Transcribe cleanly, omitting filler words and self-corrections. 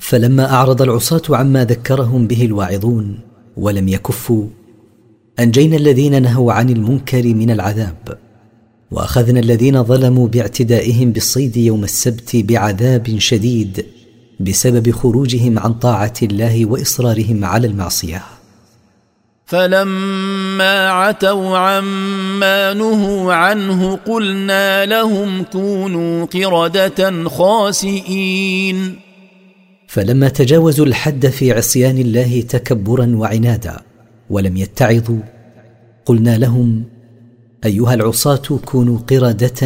فلما أعرض العصاة عما ذكرهم به الواعظون ولم يكفوا، أنجينا الذين نهوا عن المنكر من العذاب، وأخذنا الذين ظلموا باعتدائهم بالصيد يوم السبت بعذاب شديد بسبب خروجهم عن طاعة الله وإصرارهم على المعصية. فلما عتوا عما نهوا عنه قلنا لهم كونوا قردة خاسئين. فلما تجاوزوا الحد في عصيان الله تكبرا وعنادا ولم يتعظوا، قلنا لهم: أيها العصاة كونوا قردة